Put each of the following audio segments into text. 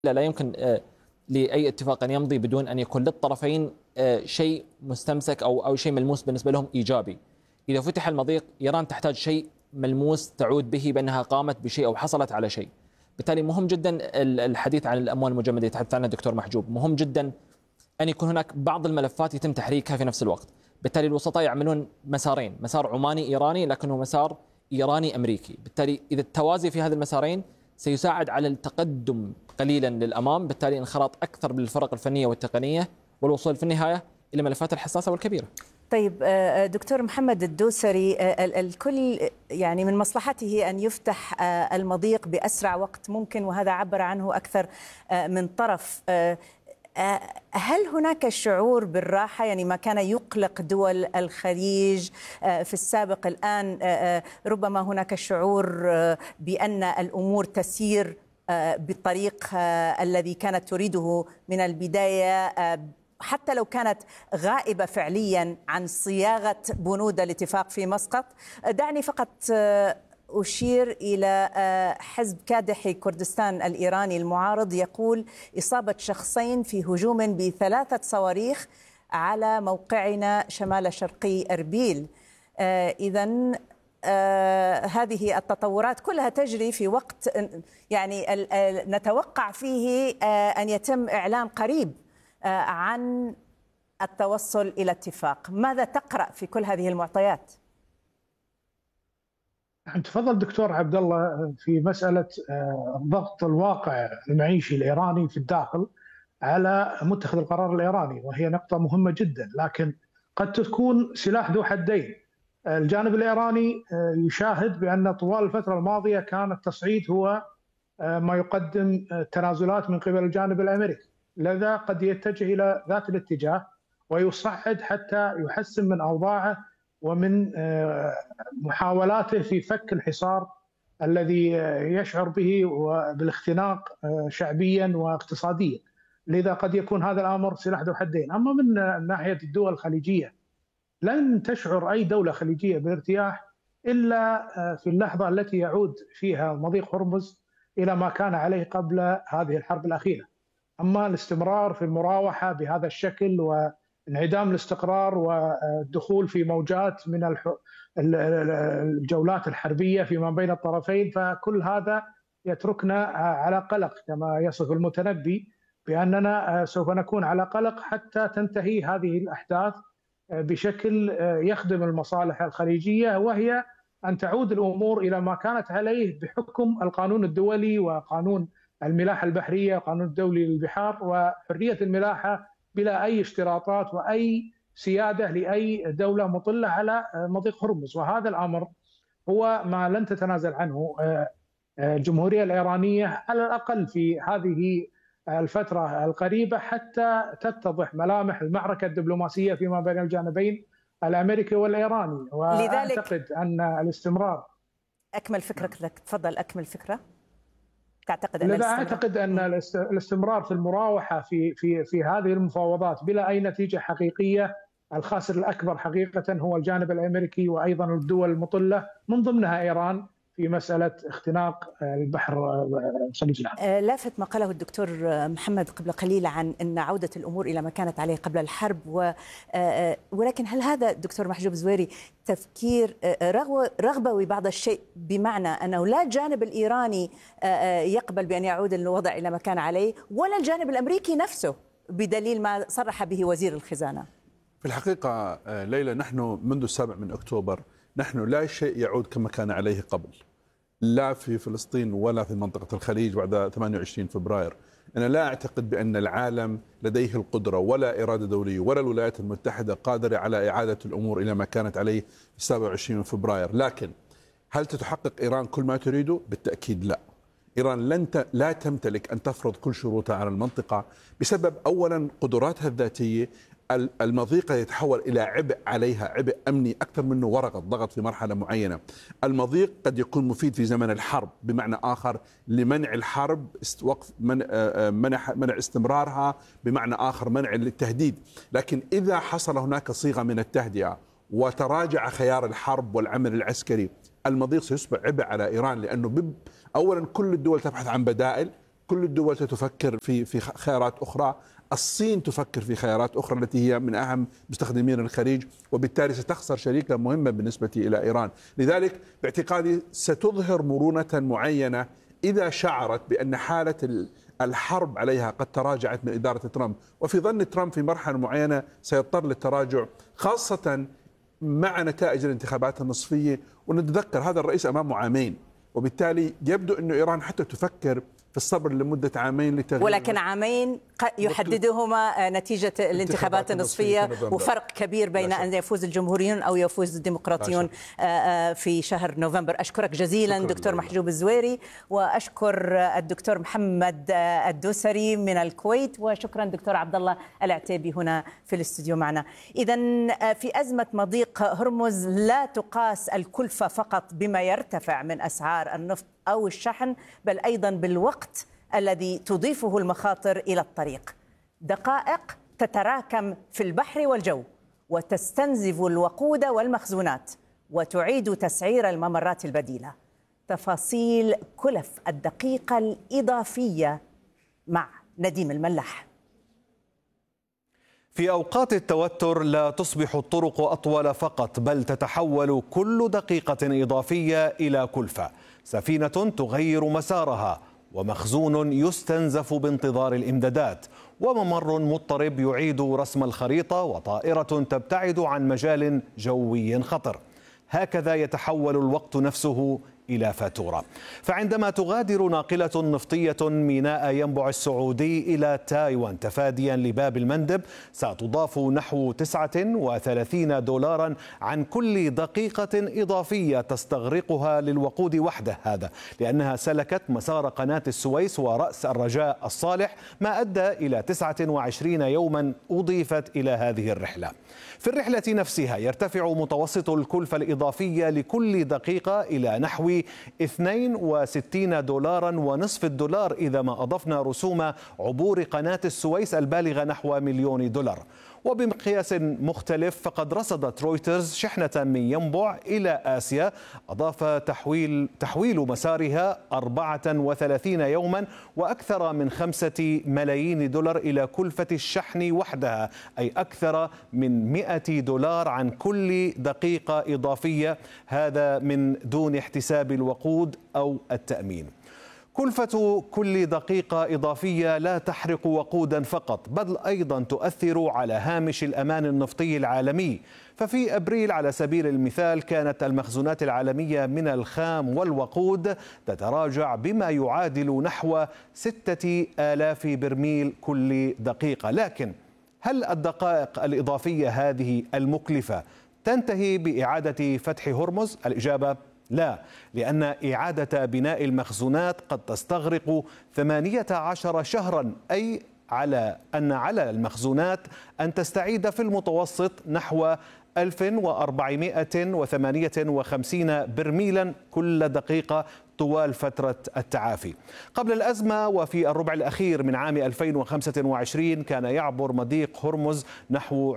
لا يمكن لأي اتفاق أن يمضي بدون أن يكون للطرفين شيء مستمسك أو شيء ملموس بالنسبة لهم إيجابي. إذا فتح المضيق إيران تحتاج شيء ملموس تعود به بأنها قامت بشيء أو حصلت على شيء. بالتالي مهم جدا الحديث عن الأموال المجمدة يتحدث عنها الدكتور محجوب. مهم جدا أن يكون هناك بعض الملفات يتم تحريكها في نفس الوقت. بالتالي الوسطاء يعملون مسارين، مسار عماني إيراني لكنه مسار إيراني أمريكي. بالتالي إذا التوازي في هذه المسارين سيساعد على التقدم قليلا للأمام، بالتالي انخراط أكثر بالفرق الفنية والتقنية والوصول في النهاية إلى الملفات الحساسة والكبيرة. طيب دكتور محمد الدوسري، الكل يعني من مصلحته أن يفتح المضيق بأسرع وقت ممكن، وهذا عبر عنه أكثر من طرف. هل هناك شعور بالراحة؟ يعني ما كان يقلق دول الخليج في السابق الآن ربما هناك شعور بأن الأمور تسير بالطريق الذي كانت تريده من البداية، حتى لو كانت غائبة فعليا عن صياغة بنود الاتفاق في مسقط. دعني فقط أشير إلى حزب كادحي كردستان الإيراني المعارض يقول إصابة شخصين في هجوم ب3 صواريخ على موقعنا شمال شرقي أربيل. إذن هذه التطورات كلها تجري في وقت يعني نتوقع فيه أن يتم إعلان قريب عن التوصل إلى اتفاق. ماذا تقرأ في كل هذه المعطيات؟ تفضل دكتور عبد الله في مسألة ضغط الواقع المعيشي الإيراني في الداخل على متخذ القرار الإيراني، وهي نقطة مهمة جدا، لكن قد تكون سلاح ذو حدين. الجانب الإيراني يشاهد بأن طوال الفترة الماضية كان التصعيد هو ما يقدم تنازلات من قبل الجانب الأمريكي، لذا قد يتجه إلى ذات الاتجاه ويصعد حتى يحسن من أوضاعه ومن محاولاته في فك الحصار الذي يشعر به بالاختناق شعبيا واقتصاديا. لذا قد يكون هذا الأمر سلاح ذو حدين. أما من ناحية الدول الخليجية، لن تشعر أي دولة خليجية بارتياح إلا في اللحظة التي يعود فيها مضيق هرمز إلى ما كان عليه قبل هذه الحرب الأخيرة. أما الاستمرار في المراوحة بهذا الشكل وانعدام الاستقرار والدخول في موجات من الجولات الحربية فيما بين الطرفين، فكل هذا يتركنا على قلق كما يصف المتنبي بأننا سوف نكون على قلق حتى تنتهي هذه الأحداث بشكل يخدم المصالح الخليجية، وهي أن تعود الأمور إلى ما كانت عليه بحكم القانون الدولي وقانون الملاحة البحرية وقانون الدولي للبحار وحرية الملاحة بلا أي اشتراطات وأي سيادة لأي دولة مطلة على مضيق هرمز. وهذا الأمر هو ما لن تتنازل عنه الجمهورية الإيرانية على الأقل في هذه الفترة القريبة حتى تتضح ملامح المعركة الدبلوماسية فيما بين الجانبين الأمريكي والإيراني. وأعتقد أن الاستمرار أكمل فكرتك، تفضل أكمل فكرة. أعتقد أن الاستمرار في المراوحة في هذه المفاوضات بلا أي نتيجة حقيقية، الخاسر الأكبر حقيقة هو الجانب الأمريكي وأيضا الدول المطلة من ضمنها إيران في مسألة اختناق البحر الخليج الأحمر. لافت ما قاله الدكتور محمد قبل قليل عن أن عودة الأمور إلى ما كانت عليه قبل الحرب، ولكن هل هذا دكتور محجوب زويري تفكير رغبوي بعض الشيء، بمعنى أنه لا الجانب الإيراني يقبل بأن يعود الوضع إلى ما كان عليه ولا الجانب الأمريكي نفسه، بدليل ما صرح به وزير الخزانة؟ في الحقيقة ليلى، نحن منذ 7 أكتوبر نحن لا شيء يعود كما كان عليه قبل، لا في فلسطين ولا في منطقة الخليج بعد 28 فبراير. أنا لا أعتقد بأن العالم لديه القدرة ولا إرادة دولية ولا الولايات المتحدة قادرة على إعادة الأمور إلى ما كانت عليه في 27 فبراير. لكن هل تتحقق إيران كل ما تريده؟ بالتأكيد لا. إيران لا تمتلك أن تفرض كل شروطها على المنطقة بسبب أولا قدراتها الذاتية. المضيق يتحول إلى عبء عليها، عبء أمني أكثر منه ورقة ضغط في مرحلة معينة. المضيق قد يكون مفيد في زمن الحرب، بمعنى آخر لمنع الحرب، وقف منع استمرارها، بمعنى آخر منع التهديد. لكن إذا حصل هناك صيغة من التهدئة وتراجع خيار الحرب والعمل العسكري، المضيق سيصبح عبء على إيران، لأنه أولا كل الدول تبحث عن بدائل، كل الدول ستفكر في خيارات أخرى. الصين تفكر في خيارات أخرى التي هي من أهم مستخدمين الخليج، وبالتالي ستخسر شريكا مهما بالنسبة إلى إيران. لذلك باعتقادي ستظهر مرونة معينة إذا شعرت بأن حالة الحرب عليها قد تراجعت من إدارة ترامب، وفي ظن ترامب في مرحلة معينة سيضطر للتراجع، خاصة مع نتائج الانتخابات النصفية. ونتذكر هذا الرئيس أمامه عامين، وبالتالي يبدو أن إيران حتى تفكر في الصبر لمدة عامين لتغيير، ولكن عامين يحددهما نتيجة الانتخابات النصفية، وفرق كبير بين أن يفوز الجمهوريون أو يفوز الديمقراطيون في شهر نوفمبر. أشكرك جزيلا دكتور محجوب الزويري، وأشكر الدكتور محمد الدوسري من الكويت، وشكرا دكتور عبد الله العتيبي هنا في الاستوديو معنا. إذن في أزمة مضيق هرمز لا تقاس الكلفة فقط بما يرتفع من أسعار النفط أو الشحن، بل أيضا بالوقت الذي تضيفه المخاطر إلى الطريق. دقائق تتراكم في البحر والجو، وتستنزف الوقود والمخزونات، وتعيد تسعير الممرات البديلة. تفاصيل كلف الدقيقة الإضافية مع نديم الملاح. في أوقات التوتر لا تصبح الطرق أطول فقط، بل تتحول كل دقيقة إضافية إلى كلفة. سفينة تغير مسارها، ومخزون يستنزف بانتظار الإمدادات، وممر مضطرب يعيد رسم الخريطة، وطائرة تبتعد عن مجال جوي خطر. هكذا يتحول الوقت نفسه إلى فاتورة. فعندما تغادر ناقلة نفطية ميناء ينبع السعودي إلى تايوان تفاديا لباب المندب، ستضاف نحو 39 دولارا عن كل دقيقة إضافية تستغرقها للوقود وحده، هذا لأنها سلكت مسار قناة السويس ورأس الرجاء الصالح، ما أدى إلى 29 يوما أضيفت إلى هذه الرحلة. في الرحلة نفسها يرتفع متوسط الكلفة الإضافية لكل دقيقة إلى نحو 62 دولارا ونصف الدولار إذا ما أضفنا رسوم عبور قناة السويس البالغة نحو $1,000,000. وبمقياس مختلف فقد رصدت رويترز شحنة من ينبع إلى آسيا أضاف تحويل مسارها 34 يوما وأكثر من $5 ملايين إلى كلفة الشحن وحدها، أي أكثر من $100 عن كل دقيقة إضافية، هذا من دون احتساب الوقود أو التأمين. كلفة كل دقيقة إضافية لا تحرق وقودا فقط، بل أيضا تؤثر على هامش الأمان النفطي العالمي. ففي أبريل على سبيل المثال كانت المخزونات العالمية من الخام والوقود تتراجع بما يعادل نحو 6,000 برميل كل دقيقة. لكن هل الدقائق الإضافية هذه المكلفة تنتهي بإعادة فتح هرمز؟ الإجابة لا، لأن إعادة بناء المخزونات قد تستغرق 18 شهرا، أي على المخزونات أن تستعيد في المتوسط نحو 1458 برميلا كل دقيقة طوال فترة التعافي. قبل الأزمة وفي الربع الأخير من عام 2025 كان يعبر مضيق هرمز نحو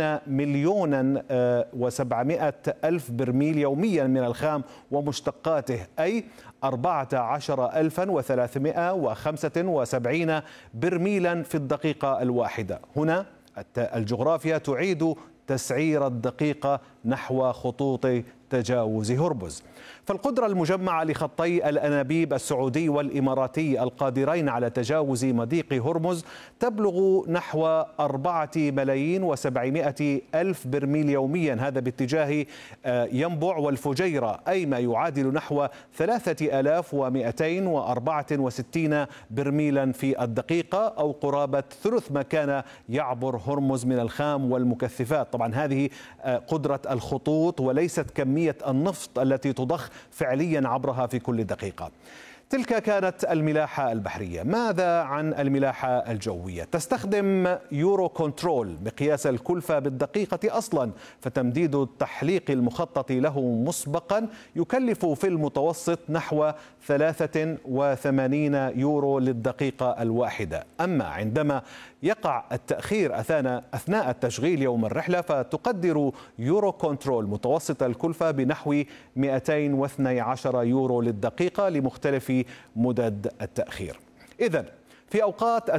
20,700,000 برميل يوميا من الخام ومشتقاته، أي 14,375 برميلا في الدقيقة الواحدة. هنا الجغرافيا تعيد تسعير الدقيقة نحو خطوط تجاوز هرمز. فالقدرة المجمعة لخطي الأنابيب السعودي والإماراتي القادرين على تجاوز مضيق هرمز تبلغ نحو 4,700,000 برميل يوميا، هذا باتجاه ينبع والفجيرة، أي ما يعادل نحو 3,264 برميلا في الدقيقة، أو قرابة ثلث ما كان يعبر هرمز من الخام والمكثفات. طبعا هذه قدرة الخطوط وليست كمية النفط التي تضخ فعليا عبرها في كل دقيقة. تلك كانت الملاحة البحرية. ماذا عن الملاحة الجوية؟ تستخدم يورو كنترول مقياس الكلفة بالدقيقة أصلا، فتمديد التحليق المخطط له مسبقا يكلف في المتوسط نحو 83 يورو للدقيقة الواحدة. أما عندما يقع التأخير أثناء التشغيل يوم الرحلة فتقدر يورو كنترول متوسط الكلفة بنحو 212 يورو للدقيقة لمختلف مدد التأخير. إذن في أوقات